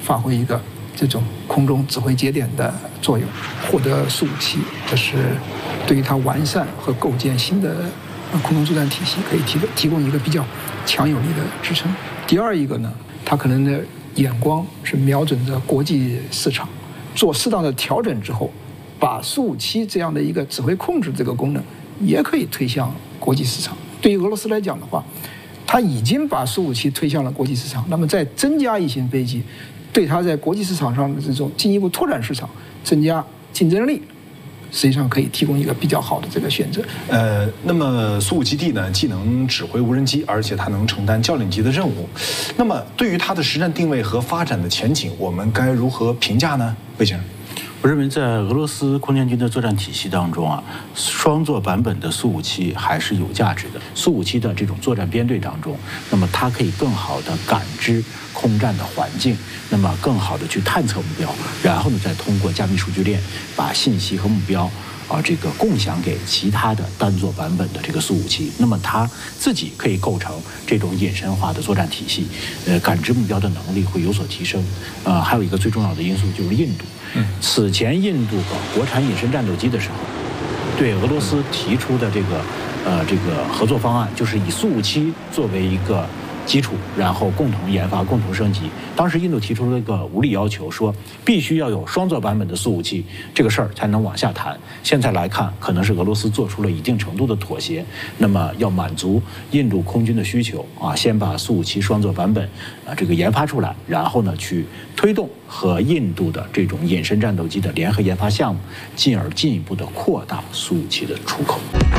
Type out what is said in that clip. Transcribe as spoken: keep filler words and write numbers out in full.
发挥一个这种空中指挥节点的作用，获得苏五七，这是对于它完善和构建新的空中作战体系可以提供提供一个比较强有力的支撑。第二一个呢，它可能的眼光是瞄准着国际市场，做适当的调整之后，把苏五七这样的一个指挥控制这个功能也可以推向国际市场。对于俄罗斯来讲的话，它已经把苏五七推向了国际市场，那么再增加一型飞机，对它在国际市场上的这种进一步拓展市场、增加竞争力，实际上可以提供一个比较好的这个选择。 呃，那么苏五基地呢，既能指挥无人机，而且它能承担教练级的任务。那么对于它的实战定位和发展的前景，我们该如何评价呢？魏先生。 我认为在俄罗斯空天军的作战体系当中啊，双座版本的苏五七还是有价值的。苏五七的这种作战编队当中，那么它可以更好的感知空战的环境，那么更好的去探测目标，然后呢再通过加密数据链把信息和目标啊这个共享给其他的单座版本的这个苏五七，那么它自己可以构成这种隐身化的作战体系，呃，感知目标的能力会有所提升。呃，还有一个最重要的因素就是印度。此前印度搞国产隐身战斗机的时候，对俄罗斯提出的这个呃这个合作方案，就是以苏五七作为一个基础，然后共同研发、共同升级。当时印度提出了一个无理要求，说必须要有双座版本的苏五七，这个事儿才能往下谈。现在来看，可能是俄罗斯做出了一定程度的妥协，那么要满足印度空军的需求啊，先把苏五七双座版本啊这个研发出来，然后呢去推动和印度的这种隐身战斗机的联合研发项目，进而进一步的扩大苏五七的出口。